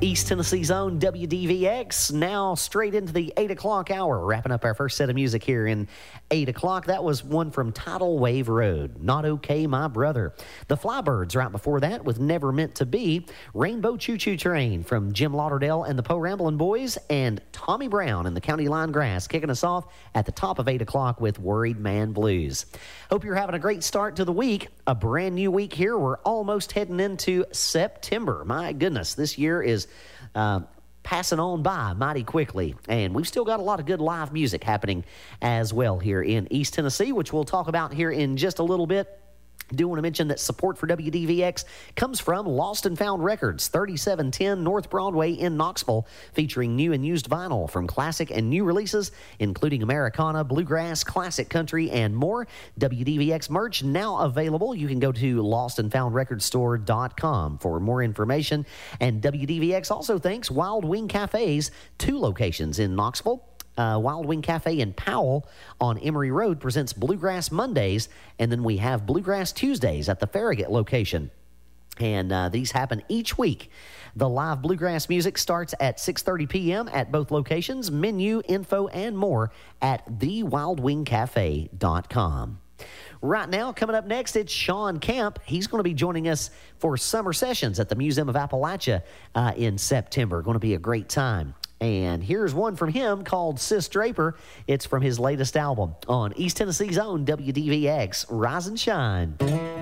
East Tennessee's own WDVX, now straight into the 8 o'clock hour, wrapping up our first set of music here in 8 o'clock. That was one from Tidal Wave Road, Not Okay, My Brother. The Flybirds right before that with Never Meant to Be, Rainbow Choo Choo Train from Jim Lauderdale and the Po Ramblin' Boys, and Tommy Brown and the County Line Grass kicking us off at the top of 8 o'clock with Worried Man Blues. Hope you're having a great start to the week. A brand new week here. We're almost heading into September. My goodness, this year is passing on by mighty quickly, and we've still got a lot of good live music happening as well here in East Tennessee, which we'll talk about here in just a little bit. Do want to mention that support for WDVX comes from Lost and Found Records, 3710 North Broadway in Knoxville, featuring new and used vinyl from classic and new releases, including Americana, bluegrass, classic country, and more. WDVX merch now available. You can go to lostandfoundrecordstore.com for more information. And WDVX also thanks Wild Wing Cafes, 2 locations in Knoxville. Wild Wing Cafe in Powell on Emory Road presents Bluegrass Mondays, and then we have Bluegrass Tuesdays at the Farragut location. And these happen each week. The live bluegrass music starts at 6:30 p.m. at both locations. Menu, info, and more at thewildwingcafe.com. Right now, coming up next, it's Sean Camp. He's going to be joining us for summer sessions at the Museum of Appalachia in September. Going to be a great time. And here's one from him called Sis Draper. It's from his latest album on East Tennessee's own WDVX, Rise and Shine.